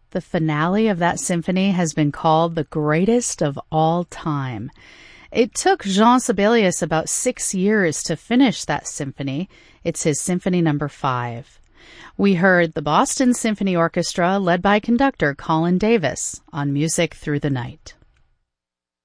The finale of that symphony has been called the greatest of all time. It took Jean Sibelius about 6 years to finish that symphony. It's his Symphony No. 5. We heard the Boston Symphony Orchestra led by conductor Colin Davis on Music Through the Night.